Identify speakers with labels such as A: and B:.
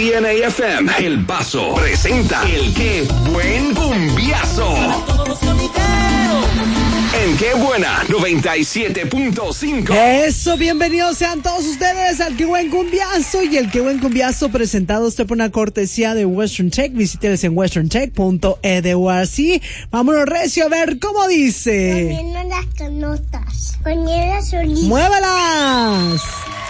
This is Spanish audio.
A: DNA FM El Paso presenta el Qué Buen Cumbiazo. En Qué Buena 97.5.
B: Eso, bienvenidos sean todos ustedes al Qué Buen Cumbiazo. Y el Qué Buen Cumbiazo presentado usted por una cortesía de Western Check. Visíteles en westerncheck.edu. Así, vámonos recio a ver cómo dice.
C: Poniendo las canotas, poniendo las olitas.
B: ¡Muévalas!